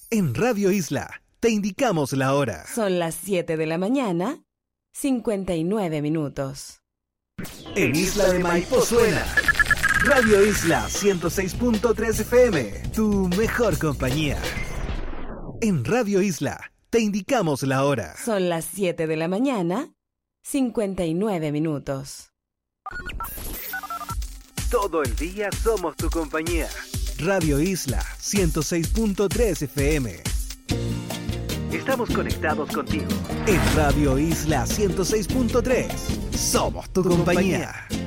En Radio Isla te indicamos la hora. Son las 7 de la mañana, 59 minutos. En Isla de Maipo suena Radio Isla 106.3 FM, tu mejor compañía. En Radio Isla te indicamos la hora. Son las 7 de la mañana, 59 minutos. Todo el día somos tu compañía. Radio Isla 106.3 FM. Estamos conectados contigo. En Radio Isla 106.3 somos tu compañía.